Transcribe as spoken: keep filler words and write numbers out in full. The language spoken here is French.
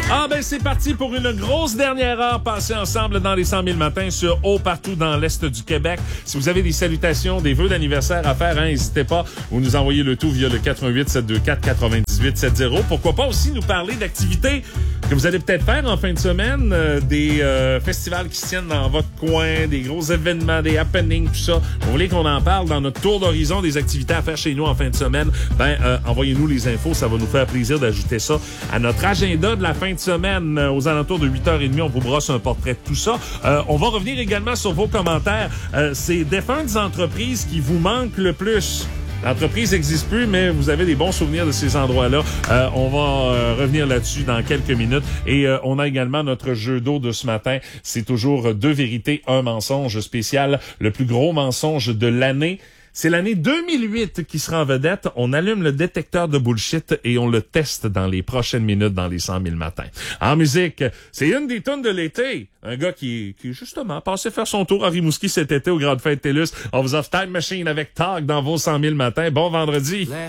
Ah ben c'est parti pour une grosse dernière heure passée ensemble dans les cent mille matins sur Haut partout dans l'Est du Québec. Si vous avez des salutations, des vœux d'anniversaire à faire, hein, n'hésitez pas. Vous nous envoyez le tout via le quatre un huit, sept deux quatre, neuf huit sept zéro. Pourquoi pas aussi nous parler d'activités que vous allez peut-être faire en fin de semaine, euh, des euh, festivals qui se tiennent dans votre coin, des gros événements, des happenings, tout ça. Vous voulez qu'on en parle dans notre tour d'horizon des activités à faire chez nous en fin de semaine? Ben, euh, envoyez-nous les infos, ça va nous faire plaisir d'ajouter ça à notre agenda de la fin de semaine. Euh, aux alentours de huit heures trente, on vous brosse un portrait de tout ça. Euh, on va revenir également sur vos commentaires. Euh, ces défuntes entreprises qui vous manquent le plus. L'entreprise n'existe plus, mais vous avez des bons souvenirs de ces endroits-là. Euh, on va euh, revenir là-dessus dans quelques minutes. Et euh, on a également notre jeu d'eau de ce matin. C'est toujours deux vérités, un mensonge spécial. Le plus gros mensonge de l'année. C'est l'année deux mille huit qui sera en vedette. On allume le détecteur de bullshit et on le teste dans les prochaines minutes dans les cent mille matins. En musique, c'est une des tunes de l'été. Un gars qui, qui justement, passait faire son tour à Rimouski cet été aux Grandes Fêtes TELUS. On vous offre Time Machine avec Tag dans vos cent mille matins. Bon vendredi.